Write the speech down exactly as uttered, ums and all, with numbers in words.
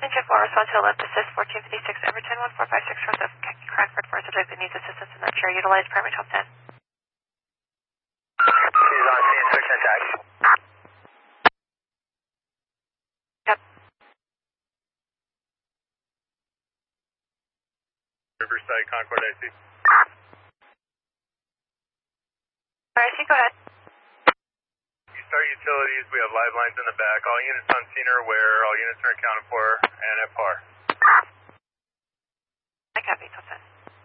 Passenger four, respond to left assist fourteen fifty-six Everton one four five six north of Cranford for a subject that needs assistance in that chair. Utilize primary top ten. She's on scene, switch and tag. Yep. Riverside, Concord I C. I C, go ahead. Star Utilities, we have live lines in the back. All units on scene are aware. All units are accounted for and at par.